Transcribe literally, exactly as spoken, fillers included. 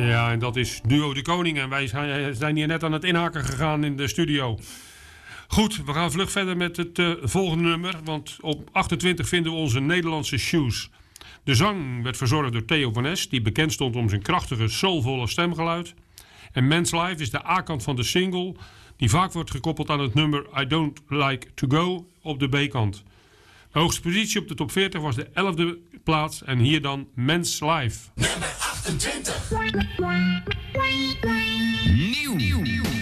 Ja, en dat is Duo de Koning. En wij zijn hier net aan het inhaken gegaan in de studio. Goed, we gaan vlug verder met het uh, volgende nummer. Want op achtentwintig vinden we onze Nederlandse Shoes. De zang werd verzorgd door Theo van Es, die bekend stond om zijn krachtige, soulvolle stemgeluid. En Men's Life is de A-kant van de single, die vaak wordt gekoppeld aan het nummer I Don't Like To Go op de B-kant. De hoogste positie op de top veertig was de elfde plaats en hier dan Men's Life. Nummer achtentwintig. Nieuw. Nieuw.